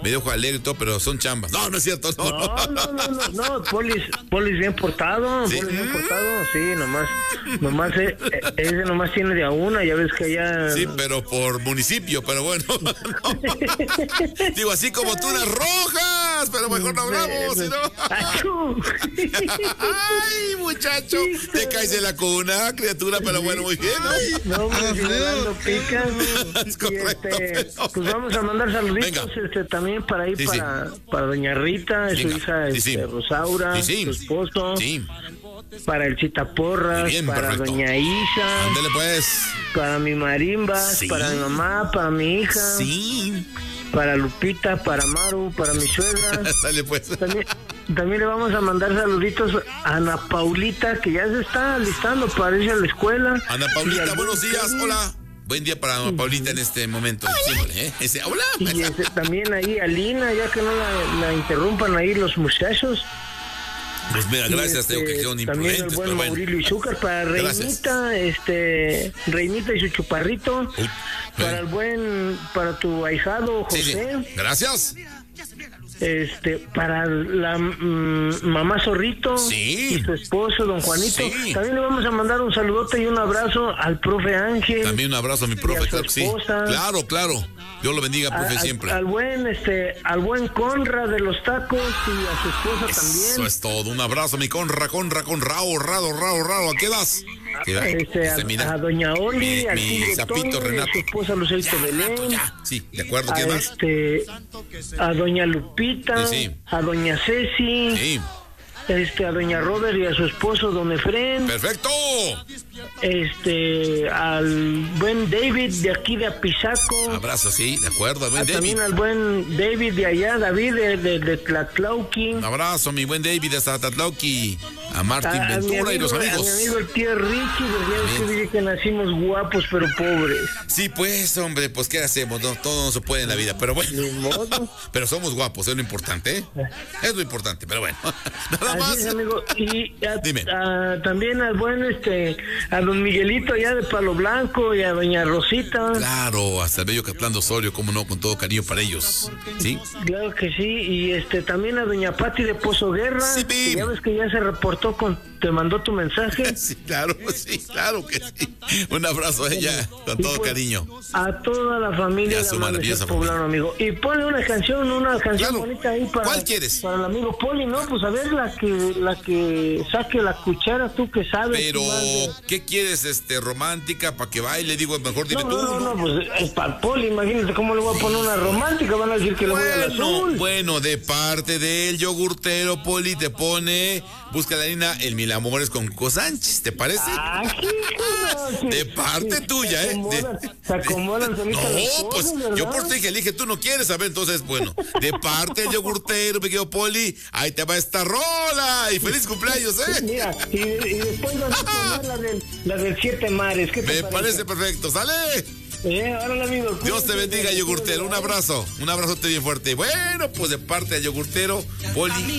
medio ojo alegre y todo, pero son chambas. No, no es cierto. No, Poli bien portado, ¿Sí? Poli bien portado, sí, nomás ese nomás tiene de a una, ya ves que allá... Sí, pero por municipio, pero bueno. No. Digo, así como tú las rojas, pero mejor no hablamos, ¿sí, no? Ay, muchacho, te caes de la cuna, criatura, pero bueno, muy bien. No, dando picas. Es correcto, Pues vamos a mandar saluditos, Venga. También para ir para doña Rita, su Venga. hija, Rosaura, su esposo. Sí. Para el Chitaporras, Bien, para perfecto. doña Isa, Ándale pues. para mi marimba, Sí. para mi mamá, para mi hija, Sí. para Lupita, para Maru, para mi suegra. Dale pues. También le vamos a mandar saluditos a Ana Paulita, que ya se está listando para irse a la escuela. Ana Paulita, buenos días, hola. Buen día para Ana Paulita en este momento. Siempre, hola. Y también ahí a Lina, ya que no la interrumpan ahí los muchachos. Pues mira, gracias, tengo que son también imprudentes, el buen pero bueno. Maurilio Izúcar, para Reinita, Reinita y su chuparrito, para tu ahijado José. Sí. Gracias. Para la mamá Zorrito y su esposo don Juanito. Sí. También le vamos a mandar un saludote y un abrazo al profe Ángel. También un abrazo a mi profe, claro que sí. esposa. Claro. Dios lo bendiga, profe, siempre. Al buen Conra de los tacos y a su esposa también. Eso es todo. Un abrazo a mi Conra, raro. ¿A qué das? A doña Oli, al mi tío sapito Tony, Renato. a su esposa Lucerito Belén. Sí, de acuerdo, ¿qué más? A doña Lupita, a doña Ceci. Sí. A doña Robert y a su esposo don Efren. Perfecto. Al buen David de aquí de Apizaco. Abrazo, sí, de acuerdo, al buen David. También al buen David de allá, David de Tlatlauqui. Un abrazo, mi buen David de Tlatlauqui. A Martín Ventura y los amigos. A mi amigo el tío Richie, porque dice que nacimos guapos pero pobres. Sí, pues, hombre, pues ¿qué hacemos? No, todo no se puede en la vida, pero bueno. Ni modo. Pero somos guapos, es lo importante, ¿eh? Es lo importante, pero bueno. Nada más. Es, amigo. Y Dime. También al buen a don Miguelito allá de Palo Blanco y a doña Rosita. Claro, hasta el bello Catlán Osorio, cómo no, con todo cariño para ellos. ¿Sí? Claro que sí. Y también a doña Pati de Pozo Guerra. Sí, ya ves que ya se reportó te mandó tu mensaje. Sí, claro que sí. Un abrazo a ella, con todo cariño. A toda la familia de Amanecer Poblano, amigo. Y ponle una canción claro. bonita ahí para... ¿Cuál quieres? Para el amigo Poli, ¿no? Pues a ver la que saque la cuchara, tú que sabes. Pero, ¿qué quieres, romántica, para que baile? Digo, mejor dime tú. No, pues es para Poli, imagínate cómo le voy a poner una romántica, van a decir que le voy al azul. Bueno, de parte del yogurtero, Poli, te pone, busca la línea El Mil Amores con Coco Sánchez, ¿te parece? De parte tuya, Se acomodan solitas las cosas, pues ¿verdad? yo por ti que elige, tú no quieres saber, entonces, bueno, de parte del yogurtero, me quedo Poli, ahí te va esta rola, y feliz cumpleaños, Mira, y después vas a poner la del Siete Mares, ¿qué te Me parece perfecto, ¿sale? Órale, amigo. Dios te bendiga, yogurtero, un abrazote bien fuerte. Bueno, pues de parte del yogurtero, Poli.